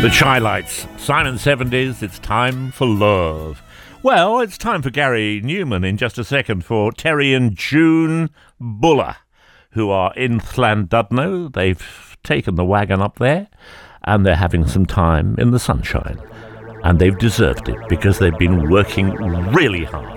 The Chi-Lites, Simon 70s, it's time for love. Well, it's time for Gary Newman in just a second for Terry and June Buller, who are in Llandudno. They've taken the wagon up there, and they're having some time in the sunshine. And they've deserved it because they've been working really hard.